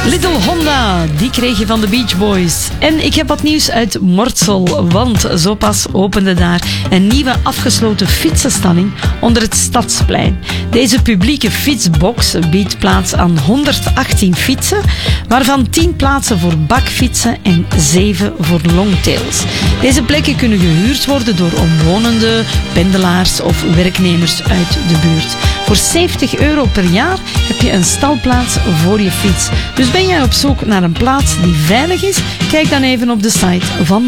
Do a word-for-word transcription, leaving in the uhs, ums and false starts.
Little Honda, die kreeg je van de Beach Boys. En ik heb wat nieuws uit Mortsel, want zo pas opende daar een nieuwe afgesloten fietsenstalling onder het Stadsplein. Deze publieke fietsbox biedt plaats aan honderdachttien fietsen, waarvan tien plaatsen voor bakfietsen en zeven voor longtails. Deze plekken kunnen gehuurd worden door omwonenden, pendelaars of werknemers uit de buurt. Voor zeventig euro per jaar heb je een stalplaats voor je fiets. Dus ben jij op zoek naar een plaats die veilig is? Kijk dan even op de site van